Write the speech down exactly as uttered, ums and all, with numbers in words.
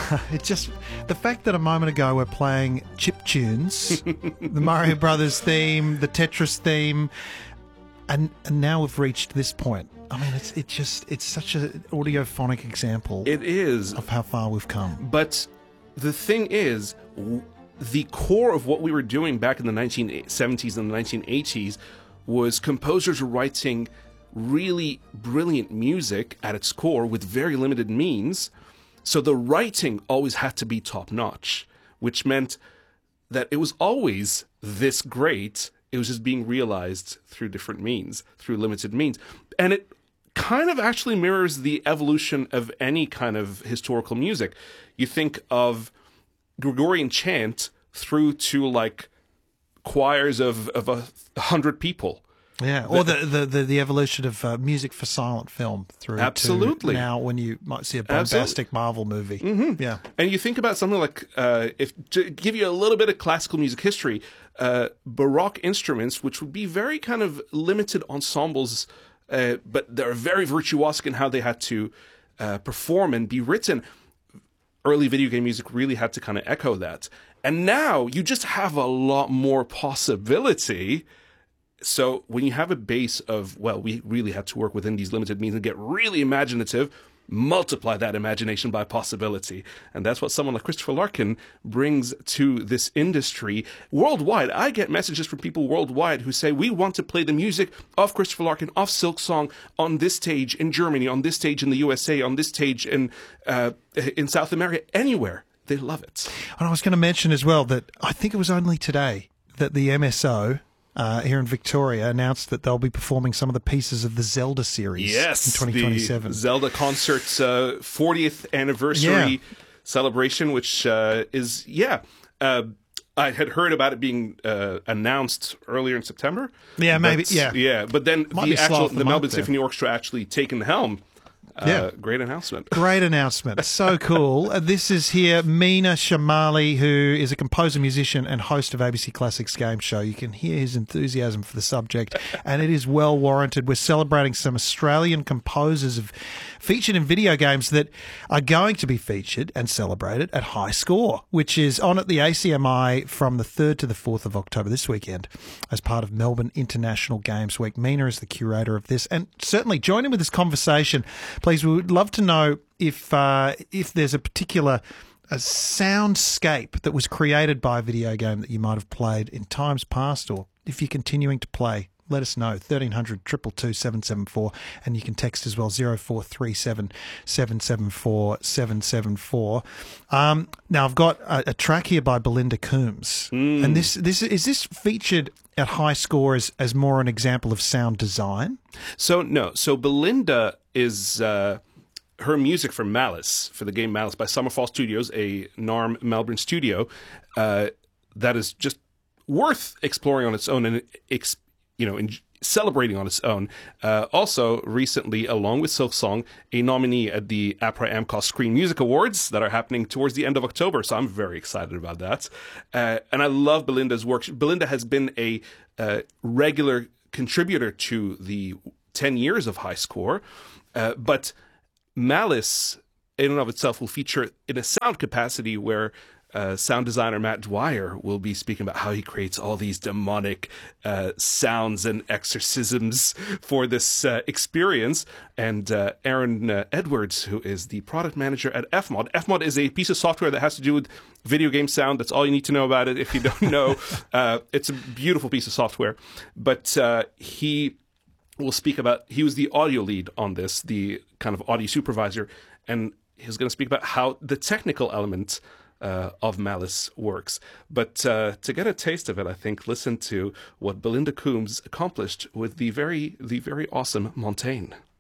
It just, the fact that a moment ago we're playing chip tunes, the Mario Brothers theme, the Tetris theme, and, and now we've reached this point. I mean, it's it just it's such an audiophonic example. It is of how far we've come. But the thing is, w- the core of what we were doing back in the nineteen seventies and the nineteen eighties was composers writing really brilliant music at its core with very limited means. So the writing always had to be top-notch, which meant that it was always this great. It was just being realized through different means, through limited means. And it kind of actually mirrors the evolution of any kind of historical music. You think of Gregorian chant through to like choirs of, of a hundred people. Yeah, or the the, the, the evolution of uh, music for silent film through absolutely. to now when you might see a bombastic absolutely. Marvel movie. Mm-hmm. Yeah. And you think about something like, uh, if to give you a little bit of classical music history, uh, Baroque instruments, which would be very kind of limited ensembles, uh, but they're very virtuosic in how they had to uh, perform and be written. Early video game music really had to kind of echo that. And now you just have a lot more possibility. So when you have a base of, well, we really had to work within these limited means and get really imaginative, multiply that imagination by possibility. And that's what someone like Christopher Larkin brings to this industry worldwide. I get messages from people worldwide who say, we want to play the music of Christopher Larkin, of Silksong, on this stage in Germany, on this stage in the U S A, on this stage in uh, in South America, anywhere. They love it. And I was going to mention as well that I think it was only today that the M S O Uh, here in Victoria announced that they'll be performing some of the pieces of the Zelda series yes, in twenty twenty-seven. The Zelda Concert's uh, fortieth anniversary yeah. celebration, which uh, is, yeah, uh, I had heard about it being uh, announced earlier in September. Yeah, maybe, yeah. Yeah, but then Might the actual the the Melbourne there. Symphony Orchestra actually taking the helm. Uh, yeah. Great announcement. Great announcement. So cool. Uh, this is here Meena Shamali, who is a composer, musician, and host of A B C Classics Game Show. You can hear his enthusiasm for the subject, and it is well warranted. We're celebrating some Australian composers of, featured in video games that are going to be featured and celebrated at High Score, which is on at the A C M I from the third to the fourth of October this weekend as part of Melbourne International Games Week. Meena is the curator of this, and certainly join in with this conversation. Please, we would love to know if uh, if there's a particular a soundscape that was created by a video game that you might have played in times past, or if you're continuing to play. Let us know, thirteen hundred, two two two, seven seven four, and you can text as well, zero four three seven, seven seven four, seven seven four. Um, now, I've got a, a track here by Belinda Coombs, mm. and this this is this featured at High Score as, as more an example of sound design? So, no. So, Belinda is... Uh... her music for Malice, for the game Malice by Summerfall Studios, a Narm Melbourne studio, uh, that is just worth exploring on its own and, ex- you know, in, celebrating on its own. Uh, also, recently, along with Silksong, a nominee at the APRA AMCOS Screen Music Awards that are happening towards the end of October. So I'm very excited about that. Uh, and I love Belinda's work. Belinda has been a uh, regular contributor to the ten years of High Score, uh, but Malice, in and of itself, will feature in a sound capacity where uh, sound designer Matt Dwyer will be speaking about how he creates all these demonic uh, sounds and exorcisms for this uh, experience. And uh, Aaron uh, Edwards, who is the product manager at F mod. F mod is a piece of software that has to do with video game sound. That's all you need to know about it if you don't know. uh, it's a beautiful piece of software. But uh, he... We'll speak about, he was the audio lead on this, the kind of audio supervisor, and he's going to speak about how the technical element uh, of Malice works. But uh, to get a taste of it, I think, listen to what Belinda Coombs accomplished with the very, the very awesome Montaigne.